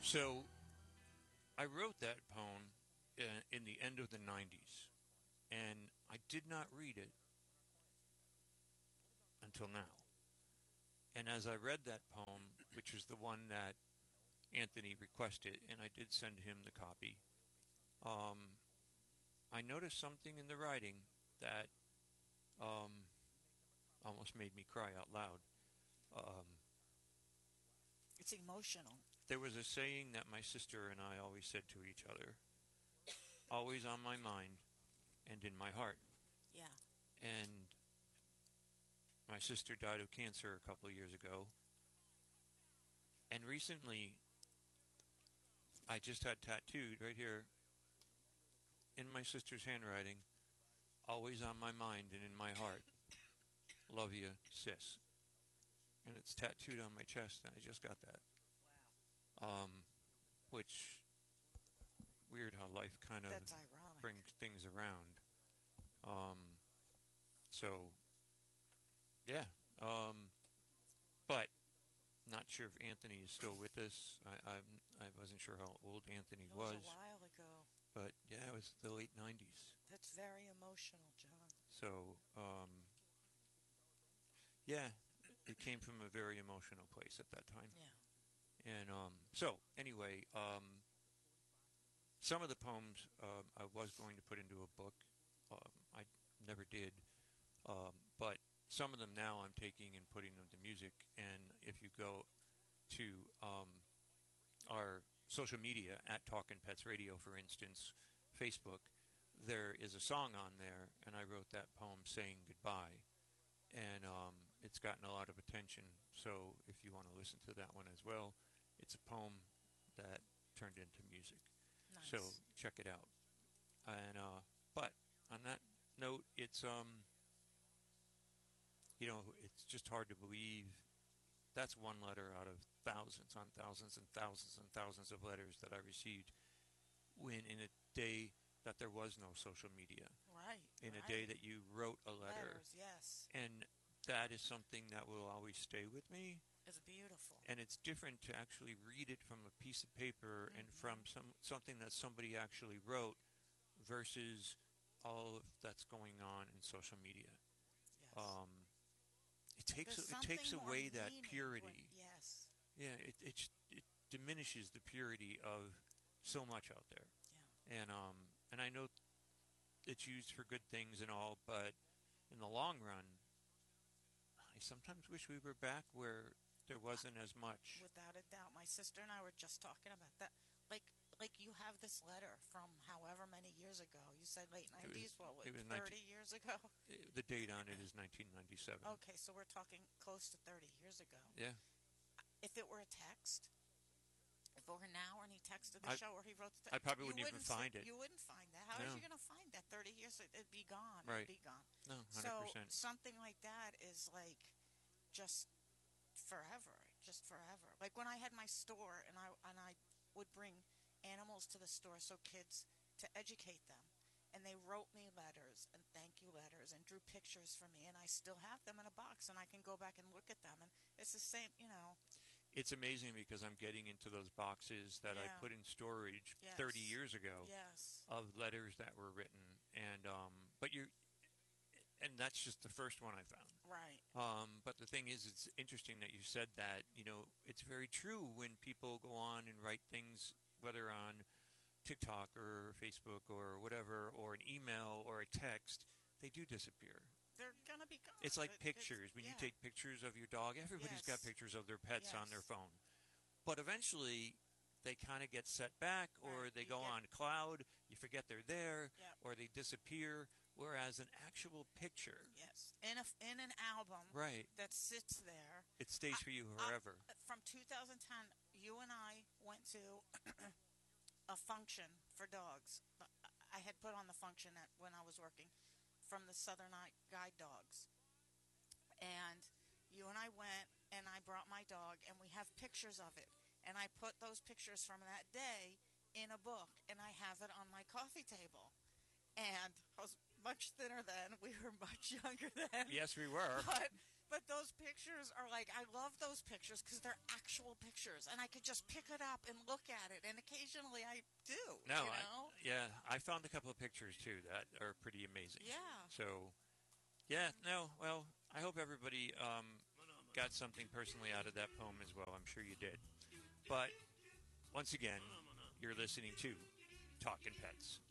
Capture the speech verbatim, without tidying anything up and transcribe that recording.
So I wrote that poem in, in the end of the nineties, and I did not read it until now. And as I read that poem, which is the one that Anthony requested, and I did send him the copy, um, I noticed something in the writing that um, almost made me cry out loud. Um, It's emotional. there was a saying that my sister and I always said to each other, always on my mind and in my heart. Yeah. And my sister died of cancer a couple of years ago. And recently, I just had tattooed right here in my sister's handwriting, always on my mind and in my heart. Love you, sis. And it's tattooed on my chest, and I just got that. Um, which, weird how life kind of That's ironic. brings things around. Um, so, yeah. Um, but not sure if Anthony is still with us. I I'm, I wasn't sure how old Anthony It was a was, while ago. but yeah, it was the late nineties. That's very emotional, John. So um, yeah, it came from a very emotional place at that time. Yeah. And um, so anyway, um, some of the poems um, I was going to put into a book. Um, I never did, um, but some of them now I'm taking and putting them to music. And if you go to um, our social media at Talkin' Pets Radio, for instance, Facebook, there is a song on there, and I wrote that poem saying goodbye, and um, it's gotten a lot of attention. So if you want to listen to that one as well, it's a poem that turned into music. So Nice. check it out. And uh, but on that note, it's um, you know, it's just hard to believe that's one letter out of thousands on thousands and thousands and thousands of letters that I received when in a day that there was no social media, Right. in a day Right. that you wrote a letter. Letters, yes. And that is something that will always stay with me. It's beautiful. And it's different to actually read it from a piece of paper and Mm-hmm. from some something that somebody actually wrote versus all of that's going on in social media. Yes. Um, it takes There's it takes something more away that meaning when, purity. yes. Yeah, it, it it diminishes the purity of so much out there, Yeah. and um and I know it's used for good things and all, but in the long run, I sometimes wish we were back where there wasn't as much. Without a doubt. My sister and I were just talking about that. Like, like you have this letter from however many years ago. You said late It was nineties. What, what it was thirty nineteen. years ago? The date on it is nineteen ninety-seven. Okay, so we're talking close to thirty years ago. Yeah, If it were a text, if it were now and he texted the I show or he wrote the I text, probably you wouldn't even wouldn't see, find it. you wouldn't find that. How is No, you going to find that? thirty years, it'd be gone. It'd right. be gone. No, hundred So percent. something like that is like just forever, just forever. Like when I had my store and I and I would bring animals to the store so kids to educate them. And they wrote me letters and thank you letters and drew pictures for me and I still have them in a box and I can go back and look at them and it's the same, you know. It's amazing because I'm getting into those boxes that I Yeah. put in storage thirty Yes. years ago Yes. of letters that were written, and um, but you, and that's just the first one I found. Right. Um, but the thing is, it's interesting that you said that. You know, it's very true when people go on and write things, whether on TikTok or Facebook or whatever, or an email or a text, they do disappear. They're gonna be gone. It's like It, it's pictures. When you yeah. take pictures of your dog, everybody's got Yes. pictures of their pets on their Yes. phone. But eventually, they kind of get set back, or Right. they You go get on cloud, you forget they're there, yeah. or they disappear. Whereas an actual picture, Yes. In a in an album right, that sits there. it stays I, for you I, forever. from two thousand ten, you and I went to a function for dogs. I had put on the function at, when I was working from the Southern Guide Dogs. And you and I went, and I brought my dog, and we have pictures of it. And I put those pictures from that day in a book, and I have it on my coffee table. And I was much thinner then. We were much younger then. Yes, we were. But But those pictures are like, I love those pictures because they're actual pictures, and I could just pick it up and look at it. And occasionally I do. No, you I, know? yeah, I found a couple of pictures too that are pretty amazing. Yeah. So, yeah, no, well, I hope everybody um, got something personally out of that poem as well. I'm sure you did. But once again, you're listening to Talking Pets.